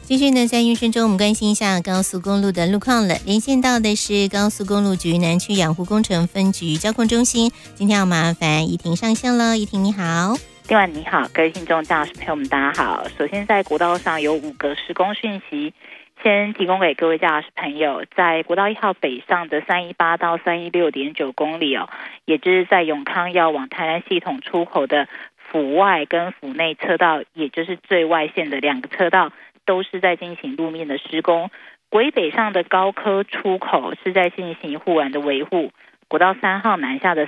继续呢，在运生中，我们关心一下高速公路的路况了。连线到的是高速公路局南区养护工程分局交控中心，今天要麻烦怡婷上线了。怡婷你好。 另外你好，各位听众驾驶朋友们大家好。首先在国道上有5个施工讯息，先提供给各位驾驶朋友。在国道1号北上的318到316.9公里也就是在永康要往台南系统出口的府外跟府内车道，也就是最外线的2个车道，都是在进行路面的施工。国一北上的高科出口是在进行护栏的维护。国道3号南下的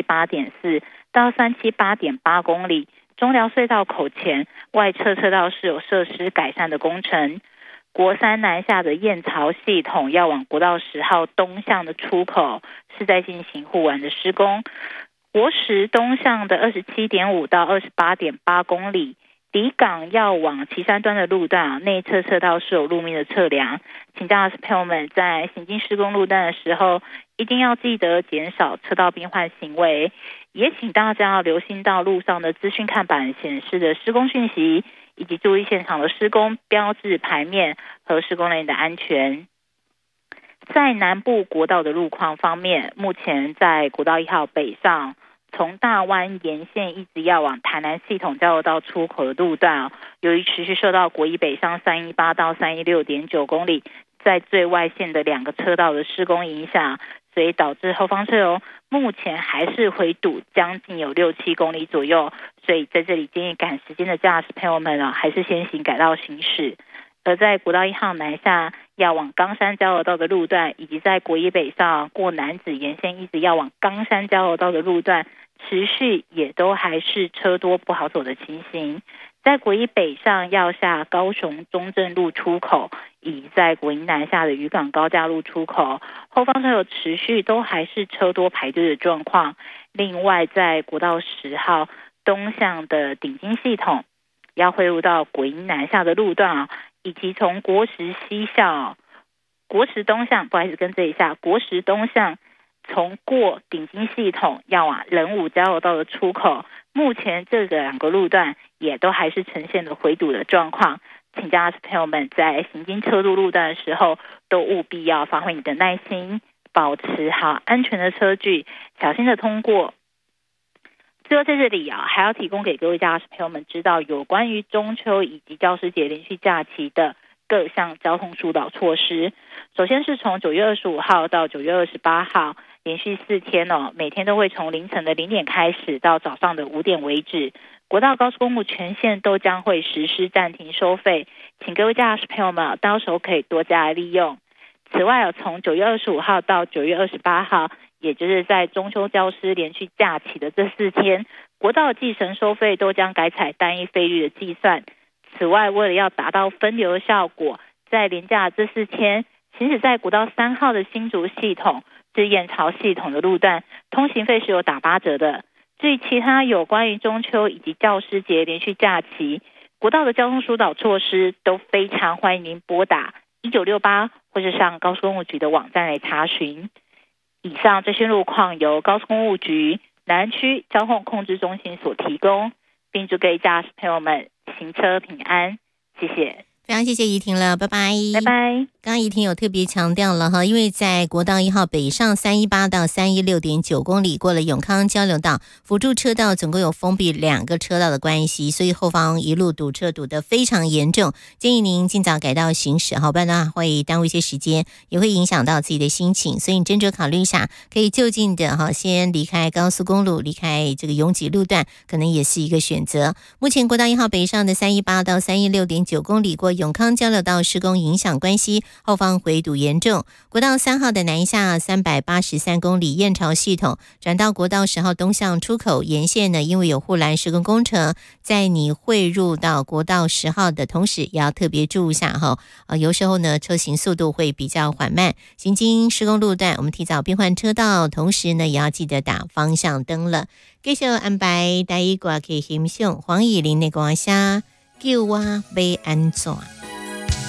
378.4到378.8公里，中寮隧道口前外侧车道是有设施改善的工程。国3南下的燕巢系统要往国道10号东向的出口是在进行护栏的施工。国10东向的27.5到28.8公里，离港要往旗山端的路段内侧车道是有路面的测量，请驾驶朋友们在行经施工路段的时候，一定要记得减少车道变换行为，也请大家要留心到路上的资讯看板显示的施工讯息，以及注意现场的施工标志牌面和施工人员的安全。在南部国道的路况方面，目前在国道1号北上从大湾沿线一直要往台南系统交流道出口的路段由于持续受到国一北上318到316.9公里在最外线的2个车道的施工影响，所以导致后方车流目前还是回堵将近有6-7公里左右，所以在这里建议赶时间的驾驶朋友们还是先行改道行驶。而在国道1号南下要往冈山交流道的路段，以及在国一北上过楠梓沿线一直要往冈山交流道的路段，持续也都还是车多不好走的情形。在国一北上要下高雄中正路出口，以及在国一南下的渔港高架路出口，后方车流持续都还是车多排队的状况。另外在国道10号东向的顶金系统要汇入到国一南下的路段以及从国10西向国10东向，不好意思跟这一下，国10东向从过顶金系统要往仁武交流道的出口，目前这2个路段也都还是呈现了回堵的状况，请驾驶朋友们在行经车路路段的时候，都务必要发挥你的耐心，保持好安全的车距，小心的通过。最后在这里还要提供给各位驾驶朋友们知道有关于中秋以及教师节连续假期的各项交通疏导措施。首先是从9月25号到9月28号连续4天每天都会从凌晨的0点开始到早上的5点为止，国道高速公路全线都将会实施暂停收费，请各位驾驶朋友们到时候可以多加利用。此外从9月25号到9月28号，也就是在中秋教师连续假期的这4天，国道计程收费都将改采单一费率的计算。此外，为了要达到分流的效果，在连假这4天，行驶在国道3号的新竹系统至燕巢系统的路段，通行费是有打8折的。至于其他有关于中秋以及教师节连续假期，国道的交通疏导措施都非常欢迎您拨打1968或是上高速公路局的网站来查询。以上这些路况由高速公路局南区交通控制中心所提供，并祝各位驾驶朋友们行车平安，谢谢。 非常谢谢怡婷了，拜拜。 拜拜。 刚刚怡婷有特别强调了因为在国道1号北上318到316.9公里过了永康交流道，辅助车道总共有封闭2个车道的关系，所以后方一路堵车堵得非常严重，建议您尽早改道行驶不然的话会耽误一些时间，也会影响到自己的心情，所以你斟酌考虑一下，可以就近的先离开高速公路，离开这个拥挤路段，可能也是一个选择。目前国道1号北上的318到316.9公里过永康交流道施工影响关系，后方回堵严重。国道3号的南下383公里燕巢系统转到国道10号东向出口沿线呢，因为有护栏施工工程，在你汇入到国道10号的同时，也要特别注意一下有时候呢车行速度会比较缓慢，行经施工路段我们提早变换车道，同时呢也要记得打方向灯了。继续安排第一歌去欣赏黄以玲的歌声《叫我要安怎》。